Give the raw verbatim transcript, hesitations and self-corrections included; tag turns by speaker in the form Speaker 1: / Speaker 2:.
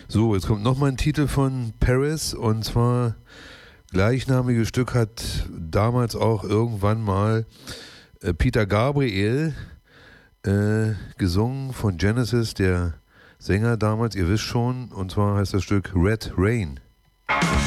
Speaker 1: So, jetzt kommt nochmal ein Titel von Paris und zwar gleichnamiges Stück hat damals auch irgendwann mal äh, Peter Gabriel äh, gesungen von Genesis, der Sänger damals, ihr wisst schon, und zwar heißt das Stück Red Rain.